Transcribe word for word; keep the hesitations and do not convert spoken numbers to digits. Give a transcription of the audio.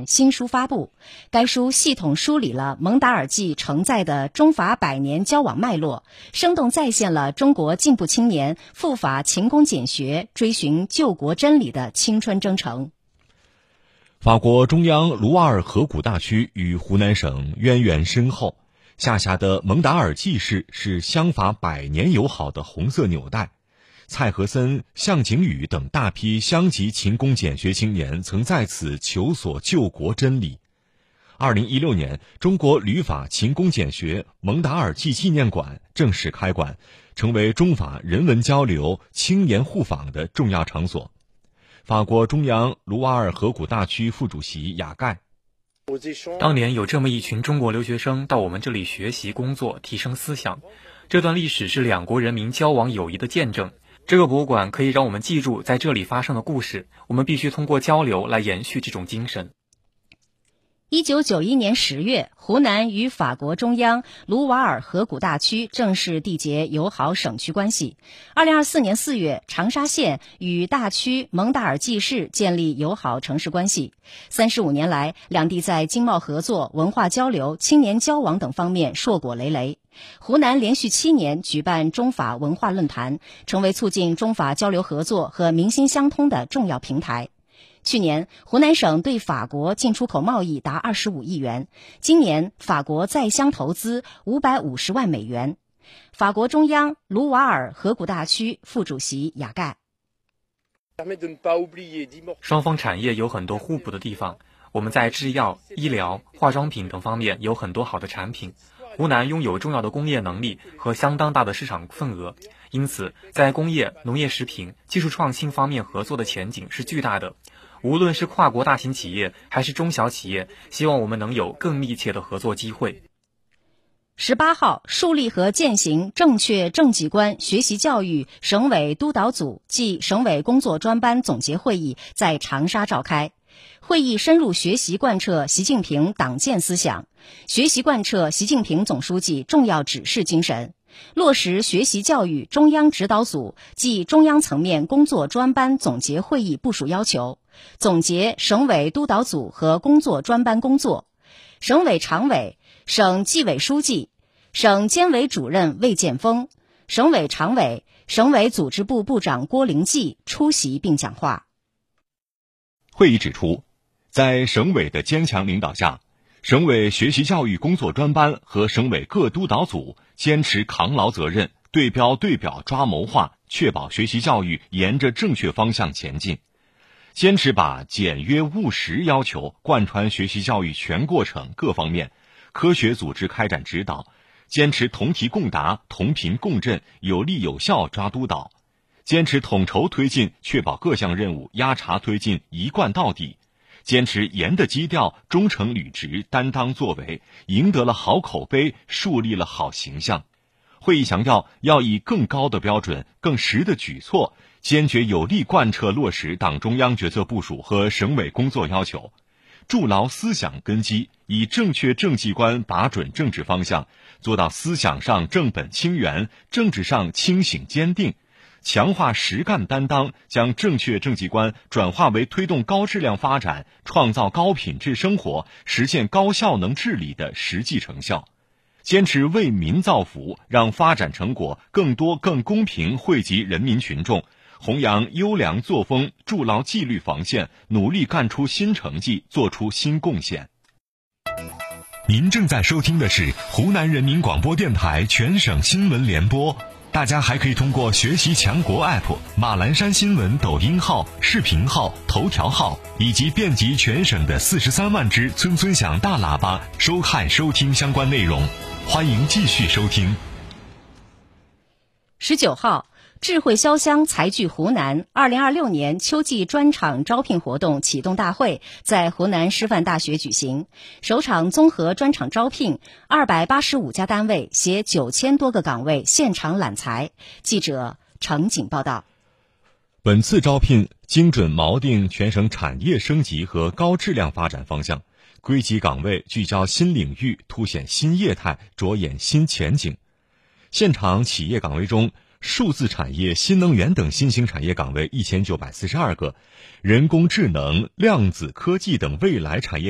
版新书发布。该书系统梳理了蒙达尔记承载的中法百年交往脉络，生动再现了中国进步青年赴法勤工俭学、追寻救国真理的青春征程。 法国中央卢瓦尔河谷大区与湖南省渊源深厚，下辖的蒙达尔纪市是相法百年友好的红色纽带。蔡和森、向景宇等大批乡级勤工俭学青年曾在此求索救国真理。二零一六年，中国旅法勤工俭学蒙达尔纪纪念馆正式开馆，成为中法人文交流、青年互访的重要场所。法国中央卢瓦尔河谷大区副主席雅盖： 当年有这么一群中国留学生到我们这里学习工作，提升思想，这段历史是两国人民交往友谊的见证。这个博物馆可以让我们记住在这里发生的故事，我们必须通过交流来延续这种精神。 一九九一年十月，湖南与法国中央卢瓦尔河谷大区正式缔结友好省区关系。二零二四年四月，长沙县与大区蒙达尔纪市建立友好城市关系。三十五年来，两地在经贸合作、文化交流、青年交往等方面硕果累累。湖南连续七年举办中法文化论坛，成为促进中法交流合作和民心相通的重要平台。去年，湖南省对法国进出口贸易达二十五亿元，今年法国在乡投资五百五十万美元。法国中央卢瓦尔河谷大区副主席雅盖： 双方产业有很多互补的地方，我们在制药、医疗、化妆品等方面有很多好的产品。湖南拥有重要的工业能力和相当大的市场份额，因此在工业、农业食品、技术创新方面合作的前景是巨大的。无论是跨国大型企业还是中小企业，希望我们能有更密切的合作机会。 十八号，树立和践行正确政绩观学习教育省委督导组暨省委工作专班总结会议在长沙召开。会议深入学习贯彻习近平党建思想，学习贯彻习近平总书记重要指示精神，落实学习教育中央指导组暨中央层面工作专班总结会议部署要求，总结省委督导组和工作专班工作。省委常委、省纪委书记、省监委主任魏建峰、省委常委、省委组织部部长郭灵济出席并讲话。 会议指出，在省委的坚强领导下，省委学习教育工作专班和省委各督导组坚持扛牢责任，对标对表抓谋划，确保学习教育沿着正确方向前进，坚持把简约务实要求贯穿学习教育全过程各方面，科学组织开展指导，坚持同题共答、同频共振，有力有效抓督导，坚持统筹推进，确保各项任务压茬推进，一贯到底，坚持严的基调，忠诚履职，担当作为，赢得了好口碑，树立了好形象。会议强调，要以更高的标准、更实的举措，坚决有力贯彻落实党中央决策部署和省委工作要求，筑牢思想根基，以正确政绩观把准政治方向，做到思想上正本清源，政治上清醒坚定，强化实干担当，将正确政绩观转化为推动高质量发展、创造高品质生活、实现高效能治理的实际成效。坚持为民造福，让发展成果更多更公平惠及人民群众，弘扬优良作风，筑牢纪律防线，努力干出新成绩，做出新贡献。 您正在收听的是湖南人民广播电台全省新闻联播。大家还可以通过学习强国 A P P、 马栏山新闻抖音号、视频号、头条号以及遍及全省的四十三万只村村响大喇叭收看收听相关内容。欢迎继续收听。 十九号，智慧潇湘才聚湖南二零二六年秋季专场招聘活动启动大会在湖南师范大学举行，首场综合专场招聘，二百八十五家单位携九千多个岗位现场揽才。记者程锦报道。 本次招聘精准锚定全省产业升级和高质量发展方向，归集岗位聚焦新领域，凸显新业态，着眼新前景。现场企业岗位中，数字产业、新能源等新兴产业岗位一千九百四十二个，人工智能、量子科技等未来产业